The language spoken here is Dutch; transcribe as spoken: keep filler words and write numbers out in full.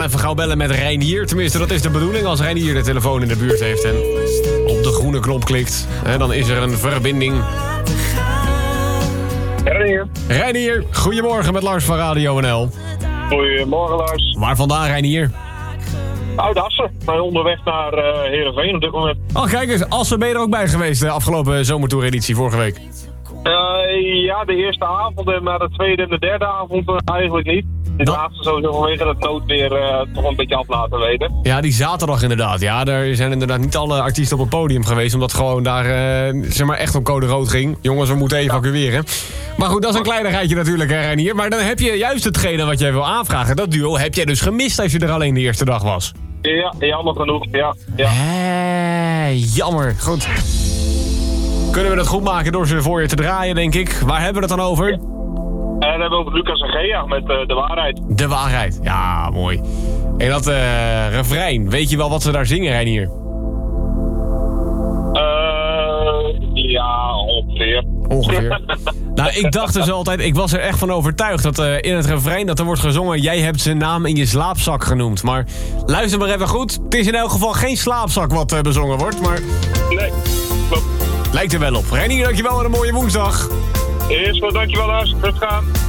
even gauw bellen met Reinier. Tenminste, dat is de bedoeling als Reinier de telefoon in de buurt heeft en op de groene knop klikt. Hè, dan is er een verbinding. Reinier. Reinier, goedemorgen met Lars van Radio N L. Goedemorgen, Lars. Waar vandaan, Reinier? Oud-Assen. Maar onderweg naar uh, Heerenveen op dit moment. Oh, kijk eens, Assen ben je er ook bij geweest de afgelopen zomertour-editie vorige week. Uh, ja, de eerste avond en maar de tweede en de derde avond uh, eigenlijk niet. De Dat... laatste sowieso vanwege het noodweer uh, toch een beetje af laten weten. Ja, die zaterdag inderdaad. Ja, er zijn inderdaad niet alle artiesten op het podium geweest, omdat gewoon daar uh, zeg maar echt op code rood ging. Jongens, we moeten evacueren. Maar goed, dat is een kleinigheidje natuurlijk, hè, Reinier. Maar dan heb je juist hetgene wat jij wil aanvragen. Dat duo heb jij dus gemist als je er alleen de eerste dag was. Ja, jammer genoeg, ja. ja. Hé, jammer. Goed. Kunnen we dat goed maken door ze voor je te draaien, denk ik. Waar hebben we het dan over? En dan hebben we over Lucas en Gea met uh, De Waarheid. De Waarheid. Ja, mooi. En dat uh, refrein, weet je wel wat ze daar zingen, Reinier? Uh, ja, ongeveer. Ongeveer. Nou, ik dacht dus altijd, ik was er echt van overtuigd dat uh, in het refrein dat er wordt gezongen, jij hebt zijn naam in je slaapzak genoemd. Maar luister maar even goed. Het is in elk geval geen slaapzak wat uh, bezongen wordt, maar... Nee, klopt. Lijkt er wel op. Reinier, dankjewel en een mooie woensdag. Eerst wel, dankjewel, Lars. Goed gaan.